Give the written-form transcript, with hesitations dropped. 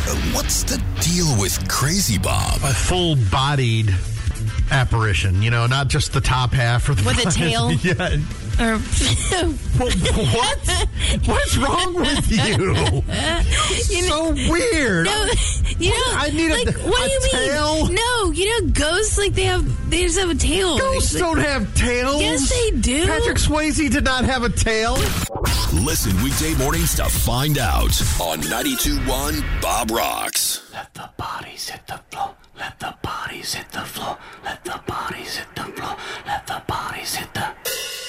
What's the deal with Crazy Bob? A full-bodied apparition, not just the top half or the with a tail. Yeah. What? What's wrong with you? So weird. No, I need what do you tail? mean? No, ghosts they just have a tail. Ghosts don't have tails. Yes, they do. Patrick Swayze did not have a tail. Listen weekday mornings to find out on 92.1 Bob Rocks. Let the bodies hit the floor. Let the bodies hit the floor. Let the bodies hit the floor. Let